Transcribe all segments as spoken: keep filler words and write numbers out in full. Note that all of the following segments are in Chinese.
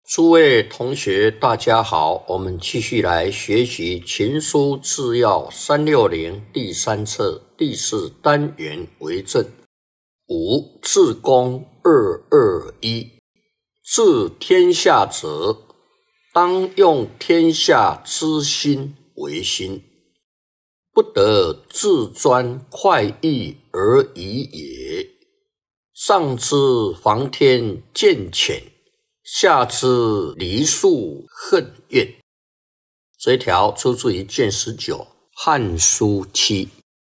诸位同学大家好，我们继续来学习秦书治要三六零第三册第四单元为正。五治公二二一，治天下者，当用天下之心为心，不得自专快意而已也。上知防天见浅，下知梨树恨怨。这一条出自于卷十九《汉书七》。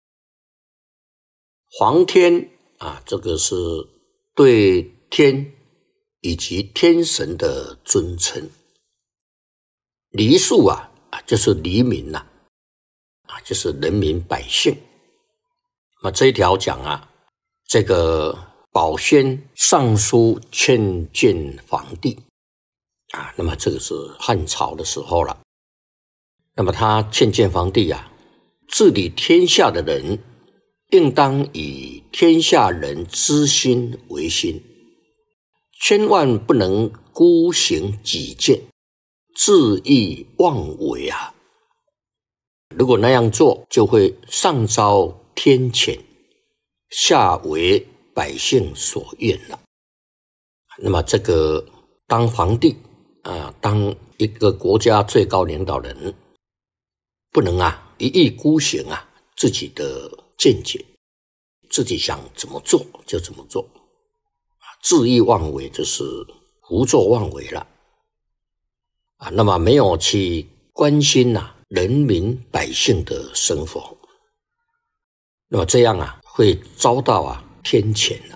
防天啊，这个是对天以及天神的尊称。梨树啊，啊就是黎民呐、啊，啊就是人民百姓。那么这一条讲啊，这个保宣上书劝谏皇帝啊，那么这个是汉朝的时候了。那么他劝谏皇帝啊，治理天下的人，应当以天下人之心为心，千万不能孤行己见，恣意妄为啊！如果那样做，就会上遭天谴，下为百姓所愿了。那么这个当皇帝啊，当一个国家最高领导人，不能啊一意孤行啊自己的见解，自己想怎么做就怎么做，恣意妄为就是胡作妄为了啊。那么没有去关心啊人民百姓的生活，那么这样啊会遭到啊天谴了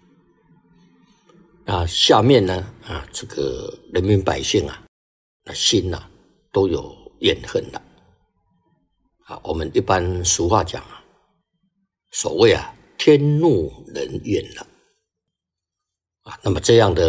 啊。下面呢啊这个人民百姓啊，那心啊都有怨恨了啊。我们一般俗话讲啊，所谓啊天怒人怨了啊。那么这样的